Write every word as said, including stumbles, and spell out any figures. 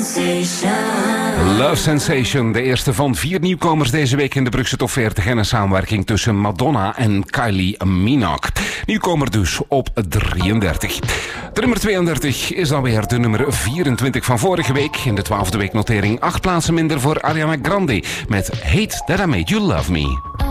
Sensation. Love Sensation, de eerste van vier nieuwkomers deze week in de Brugse Top veertig en een samenwerking tussen Madonna en Kylie Minogue. Nieuwkomer dus op drieëndertig. De nummer tweeëndertig is dan weer de nummer vierentwintig van vorige week. In de twaalfde week notering acht plaatsen minder voor Ariana Grande met Hate That I Made You Love Me.